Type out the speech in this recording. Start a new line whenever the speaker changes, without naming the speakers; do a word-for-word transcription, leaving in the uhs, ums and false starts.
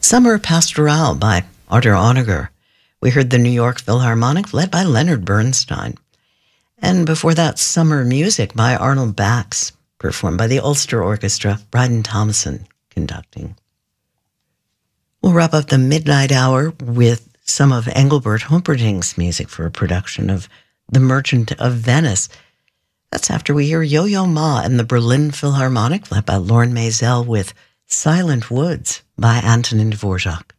Summer Pastoral by Arthur Honegger. We heard the New York Philharmonic led by Leonard Bernstein. And before that, Summer Music by Arnold Bax, performed by the Ulster Orchestra, Bryden Thompson conducting. We'll wrap up the midnight hour with some of Engelbert Humperdinck's music for a production of The Merchant of Venice. That's after we hear Yo-Yo Ma and the Berlin Philharmonic, led by Lorne Maisel, with Silent Woods by Antonin Dvorak.